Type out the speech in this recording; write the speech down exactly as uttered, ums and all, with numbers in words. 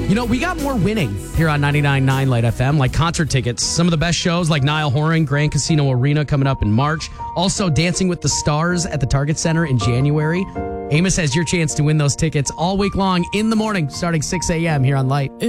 You know, we got more winning here on ninety-nine point nine Light F M, like concert tickets. Some of the best shows like Niall Horan, Grand Casino Arena coming up in March. Also, Dancing with the Stars at the Target Center in January. Amos has your chance to win those tickets all week long in the morning, starting six a.m. here on Light.